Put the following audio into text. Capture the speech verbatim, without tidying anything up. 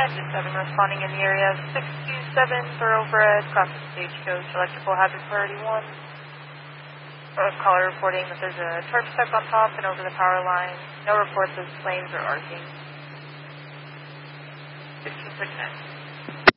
Magic seven responding in the area. six two seven Thoroughbred, Classic Stagecoach, electrical hazard priority one. Uh, caller reporting that there's a torch stuck on top and over the power line. No reports of flames or arcing. fifteen percent.